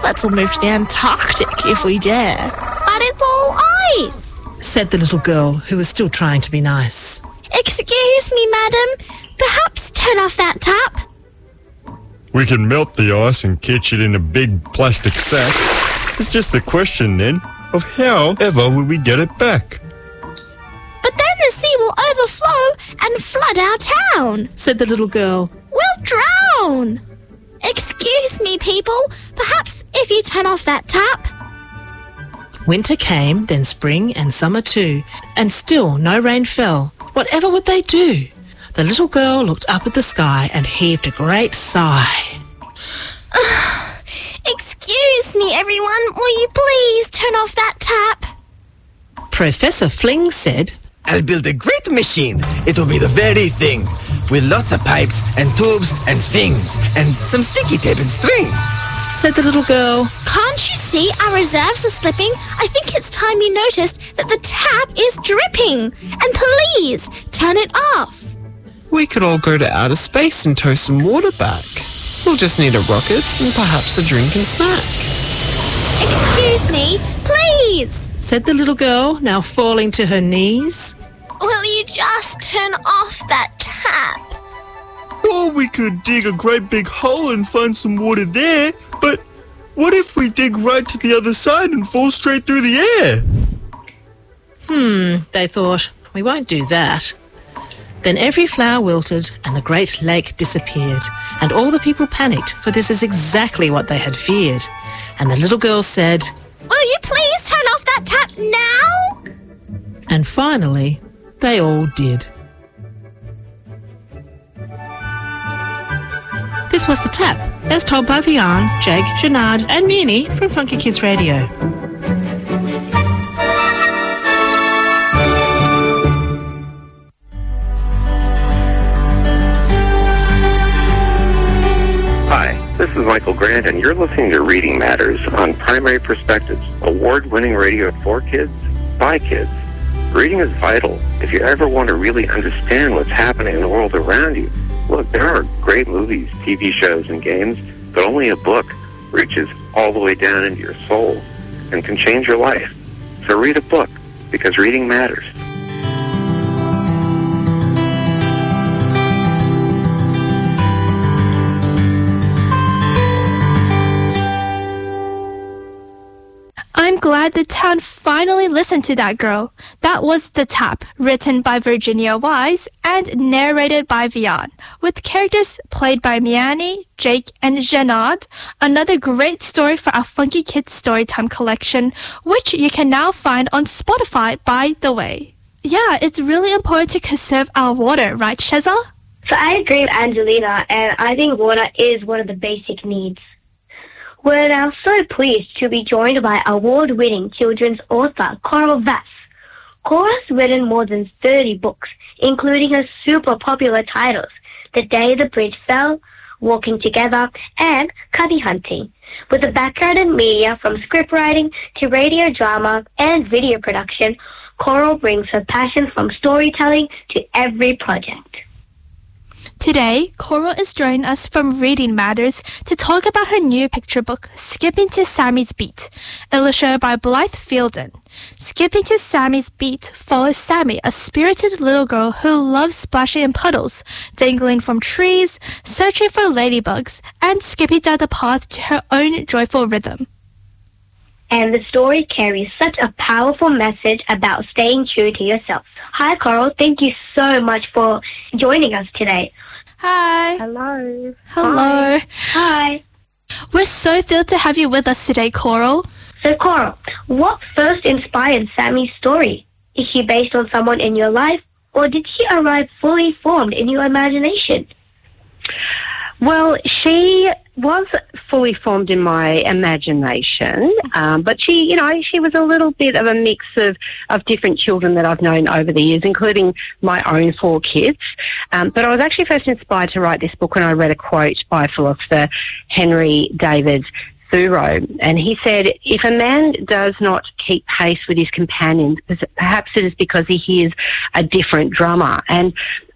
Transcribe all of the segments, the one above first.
let's all move to the Antarctic if we dare. But it's all ice, said the little girl, who was still trying to be nice. Excuse me, madam. Perhaps turn off that tap. We can melt the ice and catch it in a big plastic sack. It's just a question then of how ever will we get it back? But then the sea will overflow and flood our town, said the little girl. We'll drown. Excuse me, people. Perhaps if you turn off that tap. Winter came, then spring and summer too, and still no rain fell. Whatever would they do? The little girl looked up at the sky and heaved a great sigh. Excuse me, everyone. Will you please turn off that tap? Professor Fling said, I'll build a great machine. It'll be the very thing. With lots of pipes and tubes and things and some sticky tape and string, said the little girl. Can't you see our reserves are slipping? I think it's time you noticed that the tap is dripping. And please, turn it off. We could all go to outer space and tow some water back. We'll just need a rocket and perhaps a drink and snack. Excuse me, please, said the little girl, now falling to her knees. Will you just turn off that tap? Or we could dig a great big hole and find some water there, but what if we dig right to the other side and fall straight through the air? They thought, we won't do that. Then every flower wilted and the great lake disappeared, and all the people panicked, for this is exactly what they had feared. And the little girl said, Will you please turn off that tap now? And finally, they all did. This was The Tap, as told by Vian, Jag, Janard and Meanie from Funky Kids Radio. This is Michael Grant, and you're listening to Reading Matters on Primary Perspectives, award-winning radio for kids, by kids. Reading is vital. If you ever want to really understand what's happening in the world around you, look, there are great movies, TV shows, and games, but only a book reaches all the way down into your soul and can change your life. So read a book, because reading matters. I'm glad the town finally listened to that girl. That was The Tap, written by Virginia Wise and narrated by Vian, with characters played by Meanie, Jake, and Janad. Another great story for our Funky Kids Storytime collection, which you can now find on Spotify, by the way. Yeah, it's really important to conserve our water, right, Sheza? So I agree with Angelina, and I think water is one of the basic needs. We're now so pleased to be joined by award-winning children's author Coral Vass. Coral's written more than 30 books, including her super popular titles, The Day the Bridge Fell, Walking Together, and Cubby Hunting. With a background in media from scriptwriting to radio drama and video production, Coral brings her passion from storytelling to every project. Today, Coral is joining us from Reading Matters to talk about her new picture book, Skipping to Sammy's Beat, illustrated by Blythe Fielden. Skipping to Sammy's Beat follows Sammy, a spirited little girl who loves splashing in puddles, dangling from trees, searching for ladybugs, and skipping down the path to her own joyful rhythm. And the story carries such a powerful message about staying true to yourself. Hi, Coral. Thank you so much for joining us today. Hi. Hello. Hello. Hi. We're so thrilled to have you with us today, Coral. So, Coral, what first inspired Sammy's story? Is she based on someone in your life, or did she arrive fully formed in your imagination? Well, she was fully formed in my imagination, but she was a little bit of a mix of different children that I've known over the years, including my own 4 kids. But I was actually first inspired to write this book when I read a quote by philosopher Henry David Thoreau, and he said, if a man does not keep pace with his companions, perhaps it is because he hears a different drummer. And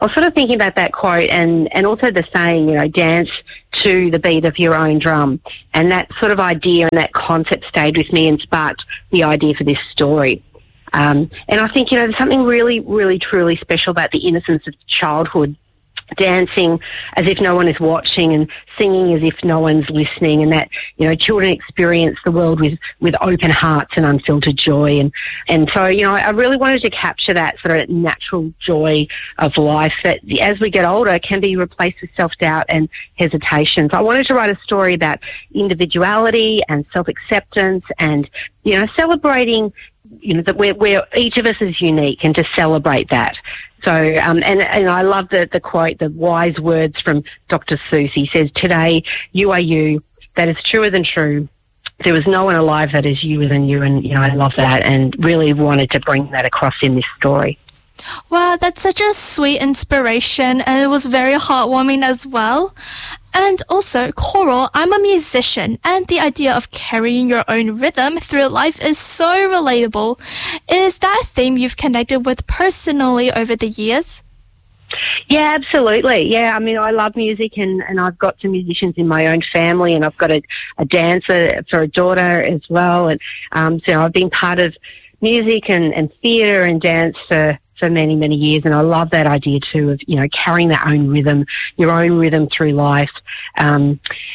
I was sort of thinking about that quote and also the saying, you know, dance to the beat of your own drum. And that sort of idea and that concept stayed with me and sparked the idea for this story. And I think, you know, there's something really, really, truly special about the innocence of childhood, dancing as if no one is watching and singing as if no one's listening, and that, you know, children experience the world with open hearts and unfiltered joy. And so, you know, I really wanted to capture that sort of natural joy of life that as we get older can be replaced with self-doubt and hesitation. So I wanted to write a story about individuality and self-acceptance and, you know, celebrating, you know, that we're each of us is unique, and to celebrate that. So, and I love the quote, the wise words from Dr. Seuss. He says, "Today, you are you. That is truer than true. There is no one alive that is youer than you." And, you know, I love that and really wanted to bring that across in this story. Wow, that's such a sweet inspiration, and it was very heartwarming as well. And also, Coral, I'm a musician, and the idea of carrying your own rhythm through life is so relatable. Is that a theme you've connected with personally over the years? Yeah, absolutely. Yeah, I mean, I love music, and I've got some musicians in my own family, and I've got a dancer for a daughter as well. And so I've been part of music and theatre and dance for many, many years, and I love that idea too of, you know, carrying that own rhythm, your own rhythm through life. And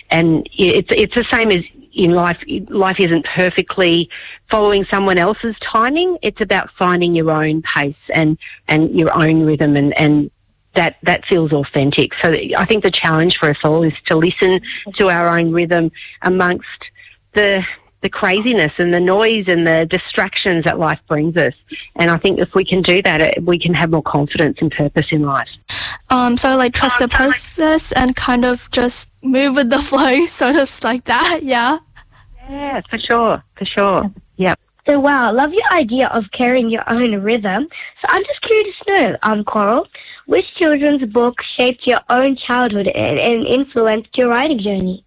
it's the same as in life. Life isn't perfectly following someone else's timing. It's about finding your own pace and your own rhythm, and that feels authentic. So I think the challenge for us all is to listen to our own rhythm amongst the craziness and the noise and the distractions that life brings us. And I think if we can do that, we can have more confidence and purpose in life. So like trust the process and kind of just move with the flow, sort of like that, yeah? Yeah, for sure. Yep. So, wow, I love your idea of carrying your own rhythm. So I'm just curious to know, Coral, which children's book shaped your own childhood and influenced your writing journey?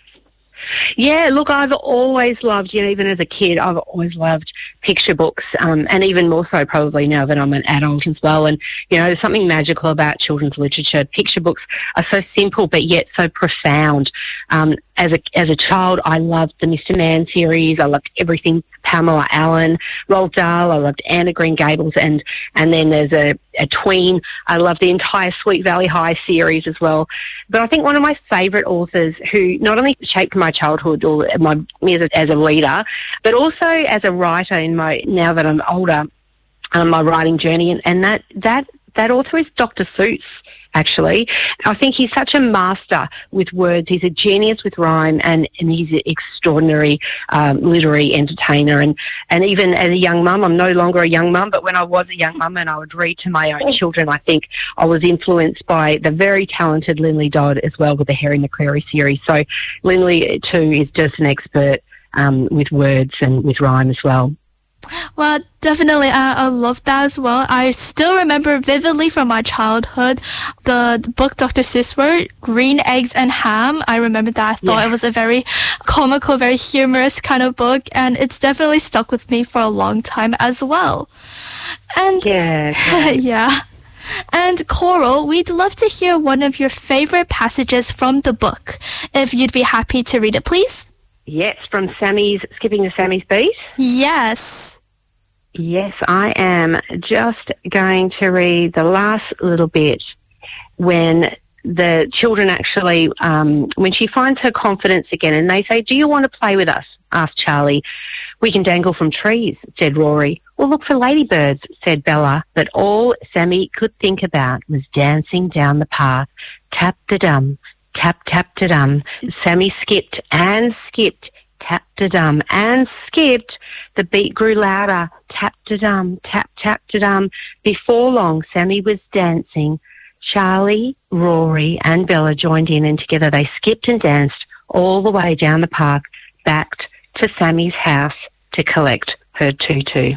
Yeah, look, I've always loved, you know, even as a kid, I've always loved picture books, and even more so probably now that I'm an adult as well. And, you know, there's something magical about children's literature. Picture books are so simple but yet so profound. As a child, I loved the Mr. Man series. I loved everything Pamela Allen, Roald Dahl. I loved Anne of Green Gables, and then there's a tween. I loved the entire Sweet Valley High series as well. But I think one of my favourite authors who not only shaped my childhood or me as a reader, but also as a writer in now that I'm older, my writing journey, and that author is Dr. Seuss, actually. I think he's such a master with words. He's a genius with rhyme, and he's an extraordinary literary entertainer. And even as a young mum, I'm no longer a young mum, but when I was a young mum and I would read to my own children, I think I was influenced by the very talented Linley Dodd as well with the Harry McCreary series. So Linley, too, is just an expert with words and with rhyme as well. Well, definitely, I love that as well. I still remember vividly from my childhood the book Dr. Seuss wrote, Green Eggs and Ham. I remember that. I thought it was a very comical, very humorous kind of book, and it's definitely stuck with me for a long time as well. And yeah. And Coral, we'd love to hear one of your favorite passages from the book. If you'd be happy to read it, please. Yes, from Skipping to Sammy's Beat? Yes. Yes, I am just going to read the last little bit when the children actually, when she finds her confidence again and they say, "Do you want to play with us?" asked Charlie. "We can dangle from trees," said Rory. "Or look for ladybirds," said Bella. But all Sammy could think about was dancing down the path. Tap-da-dum. Tap, tap, da dum. Sammy skipped and skipped. Tap, da dum, and skipped. The beat grew louder. Tap, da dum, tap, tap, da dum. Before long, Sammy was dancing. Charlie, Rory, and Bella joined in, and together they skipped and danced all the way down the park, back to Sammy's house to collect her tutu.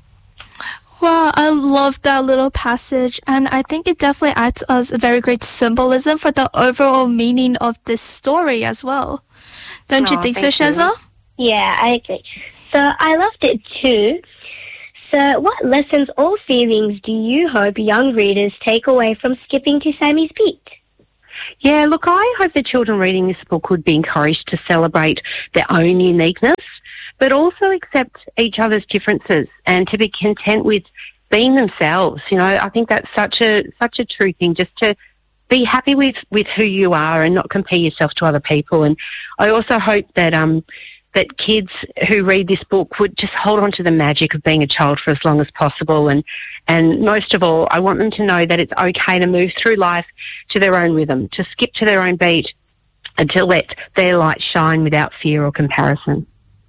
Wow, I love that little passage, and I think it definitely adds us a very great symbolism for the overall meaning of this story as well. Don't you think so, Sheza? Yeah, I agree. So I loved it too. So, what lessons or feelings do you hope young readers take away from skipping to Sammy's Beat? Yeah, look, I hope the children reading this book would be encouraged to celebrate their own uniqueness, but also accept each other's differences and to be content with being themselves. You know, I think that's such a true thing, just to be happy with who you are and not compare yourself to other people. And I also hope that that kids who read this book would just hold on to the magic of being a child for as long as possible. And most of all, I want them to know that it's okay to move through life to their own rhythm, to skip to their own beat, and to let their light shine without fear or comparison.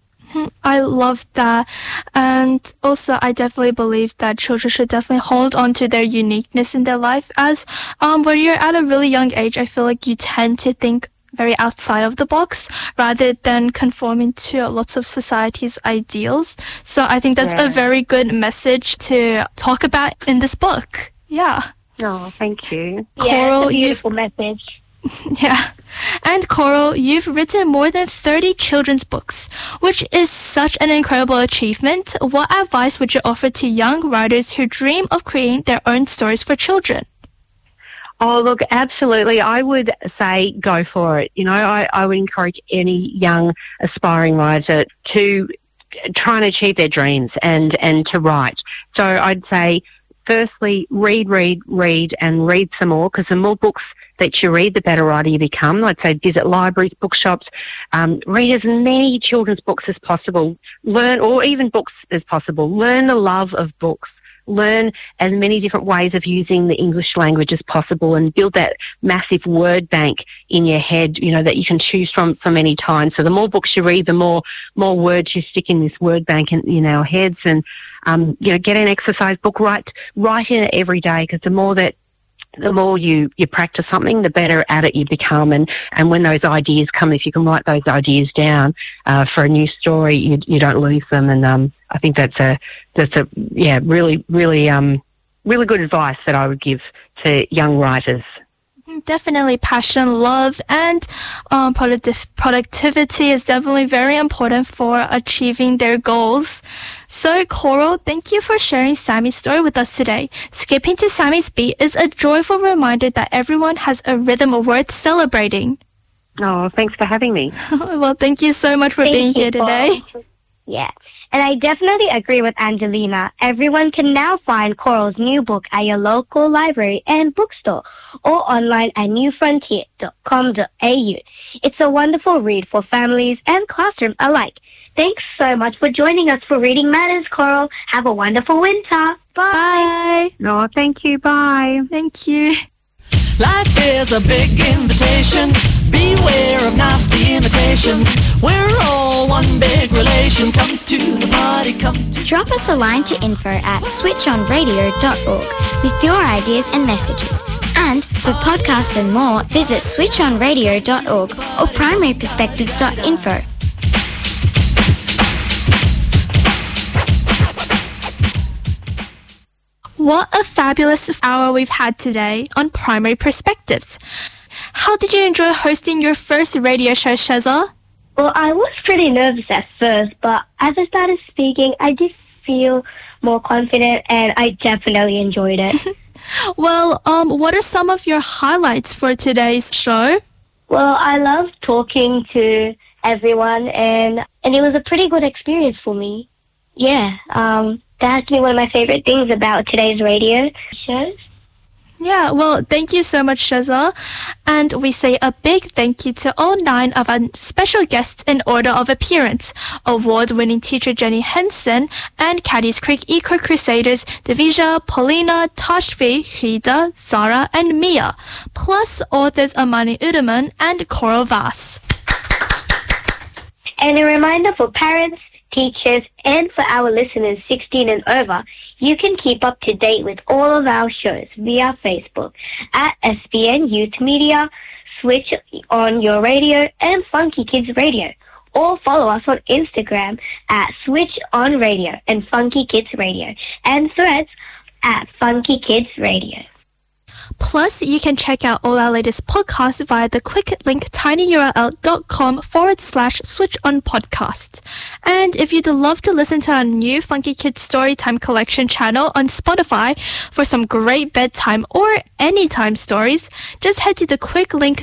I love that. And also, I definitely believe that children should definitely hold on to their uniqueness in their life. As when you're at a really young age, I feel like you tend to think very outside of the box rather than conforming to lots of society's ideals. So I think that's a very good message to talk about in this book. Yeah. Oh, thank you. Yeah, it's a beautiful message. Yeah. And Coral, you've written more than 30 children's books, which is such an incredible achievement. What advice would you offer to young writers who dream of creating their own stories for children? Oh, look, absolutely. I would say go for it. You know, I would encourage any young aspiring writer to try and achieve their dreams and to write. So I'd say, firstly, read, and read some more, because the more books that you read, the better writer you become. I'd say visit libraries, bookshops, read as many children's books as possible, or even books as possible. Learn the love of books. Learn as many different ways of using the English language as possible and build that massive word bank in your head, you know, that you can choose from for many times. So the more books you read, the more words you stick in this word bank in our heads. And, you know, get an exercise book, write in it every day, because the more you practice something, the better at it you become. And when those ideas come, if you can write those ideas down for a new story, you don't lose them. And I think that's a really good advice that I would give to young writers. Definitely passion, love, and productivity is definitely very important for achieving their goals. So, Coral, thank you for sharing Sammy's story with us today. Skipping to Sammy's Beat is a joyful reminder that everyone has a rhythm worth celebrating. Oh, thanks for having me. Well, thank you so much for being here today. Yeah, and I definitely agree with Angelina. Everyone can now find Coral's new book at your local library and bookstore or online at newfrontier.com.au. It's a wonderful read for families and classroom alike. Thanks so much for joining us for Reading Matters, Coral. Have a wonderful winter. Bye. No, thank you. Bye. Thank you. Life is a big invitation. Beware of nasty imitations. We're all one big relation. Come to the party, come to... Drop us a line to info@switchonradio.org with your ideas and messages. And for podcast and more, visit switchonradio.org or primaryperspectives.info. What a fabulous hour we've had today on Primary Perspectives. How did you enjoy hosting your first radio show, Sheza? Well, I was pretty nervous at first, but as I started speaking, I did feel more confident, and I definitely enjoyed it. Well, what are some of your highlights for today's show? Well, I loved talking to everyone, and it was a pretty good experience for me. Yeah, that has to be one of my favorite things about today's radio shows. Yeah, well, thank you so much, Sheza. And we say a big thank you to all 9 of our special guests in order of appearance. Award-winning teacher Jenny Henson and Caddies Creek Eco Crusaders Divija, Paulina, Tashvi, Hida, Zara, and Mia. Plus authors Amani Udaman and Coral Vass. And a reminder for parents, teachers, and for our listeners 16 and over, you can keep up to date with all of our shows via Facebook at SBN Youth Media, Switch on Your Radio, and Funky Kids Radio. Or follow us on Instagram at Switch on Radio and Funky Kids Radio, and Threads at Funky Kids Radio. Plus, you can check out all our latest podcasts via the quick link tinyurl.com/switchonpodcast. And if you'd love to listen to our new Funky Kids Storytime collection channel on Spotify for some great bedtime or anytime stories, just head to the quick link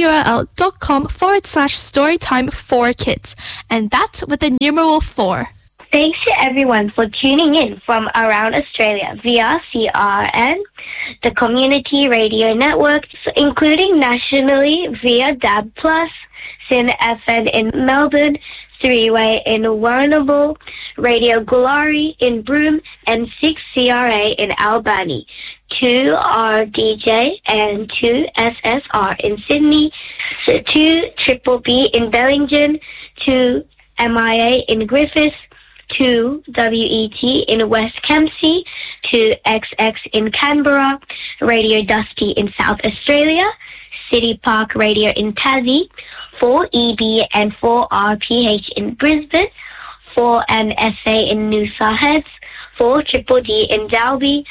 tinyurl.com/storytime4kids. And that's with the numeral 4. Thanks to everyone for tuning in from around Australia via CRN, the Community Radio Network, including nationally via DAB+, Sin FM in Melbourne, 3-Way in Warrnambool, Radio Glory in Broome, and 6CRA in Albany, 2RDJ and 2SSR in Sydney, 2BBB in Bellingen, 2MIA in Griffiths, 2WET in West Kempsey, 2XX in Canberra, Radio Dusty in South Australia, City Park Radio in Tassie, 4EB and 4RPH in Brisbane, 4NFA in New South Wales, 4DDD in Dalby,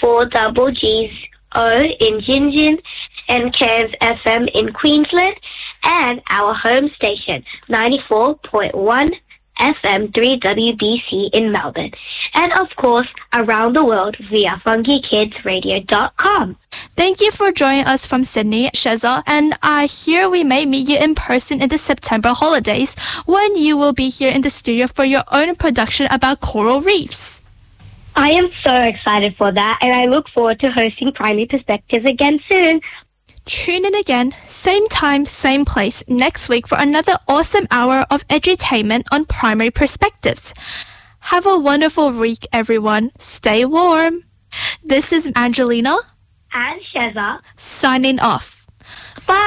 4GGO in Gingin, and Cairns FM in Queensland, and our home station, 94.1 FM 3WBC in Melbourne, and of course around the world via funkykidsradio.com. Thank you for joining us from Sydney, Sheza, and I hear we may meet you in person in the September holidays when you will be here in the studio for your own production about coral reefs. I am so excited for that, and I look forward to hosting Primary Perspectives again soon. Tune in again, same time, same place, next week for another awesome hour of edutainment on Primary Perspectives. Have a wonderful week, everyone. Stay warm. This is Angelina and Sheza signing off.